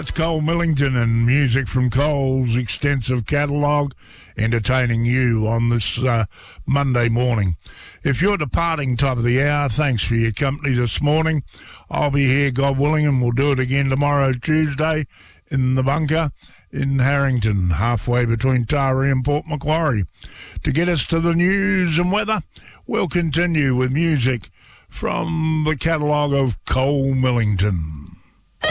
it's Cole Millington and music from Cole's extensive catalogue, entertaining you on this Monday morning. If you're departing top of the hour, thanks for your company this morning. I'll be here, God willing, and we'll do it again tomorrow, Tuesday, in the bunker in Harrington, halfway between Taree and Port Macquarie. To get us to the news and weather, we'll continue with music from the catalogue of Cole Millington.